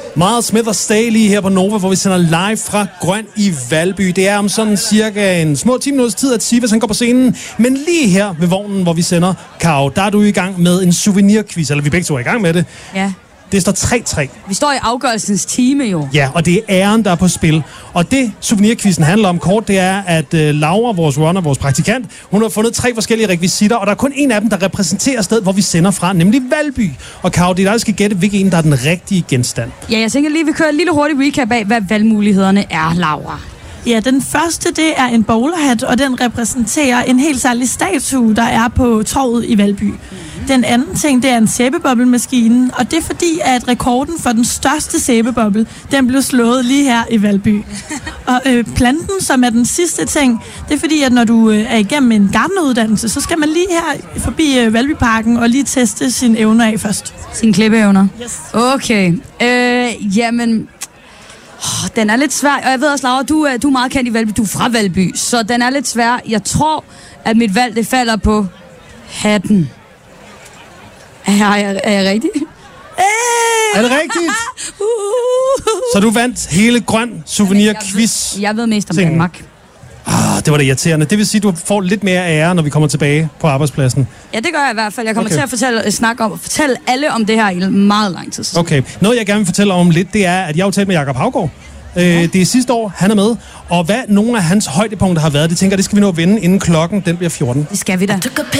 Miles Smith og Stay lige her på Nova, hvor vi sender live fra Grøn i Valby. Det er om sådan cirka en små 10 minutters tid, at Sivas han går på scenen. Men lige her ved vognen, hvor vi sender Karo, der er du i gang med en souvenirquiz. Eller vi begge to er i gang med det. Ja. Det står 3-3. Vi står i afgørelsens time jo. Ja, og det er æren, der er på spil. Og det souvenirquizzen handler om kort, det er, at Laura, vores runner, vores praktikant, hun har fundet 3 forskellige rekvisitter, og der er kun en af dem, der repræsenterer stedet, hvor vi sender fra, nemlig Valby. Og Karo, det er dig, der skal gætte, hvilken en, der er den rigtige genstand. Ja, jeg tænker lige, vi kører et lille hurtigt recap af, hvad valgmulighederne er, Laura. Ja, den første, det er en bowlerhat, og den repræsenterer en helt særlig statue, der er på torvet i Valby. Den anden ting, det er en sæbeboblemaskine, og det er fordi, at rekorden for den største sæbeboble, den blev slået lige her i Valby. Og planten, som er den sidste ting, det er fordi, at når du er igennem en gartneruddannelse, så skal man lige her forbi Valbyparken og lige teste sine evner af først. Sine klippeevner? Yes. Okay. Jamen... den er lidt svær, og jeg ved også, Laura, du er meget kendt i Valby. Du er fra Valby, så den er lidt svær. Jeg tror, at mit valg, det falder på hatten. Er jeg rigtig? Er det rigtigt? Så du vandt hele Grøn souvenir-quiz. Jeg ved mest om Danmark. Det var det irriterende. Det vil sige, at du får lidt mere ære, når vi kommer tilbage på arbejdspladsen. Ja, det gør jeg i hvert fald. Jeg kommer til at fortælle alle om det her i meget lang tid. Okay. Noget, jeg gerne vil fortælle om lidt, det er, at jeg har talt med Jakob Haugaard. Det er sidste år, han er med. Og hvad nogle af hans højdepunkter har været, det tænker jeg, det skal vi nå at vinde, inden klokken den bliver 14. Det skal vi da.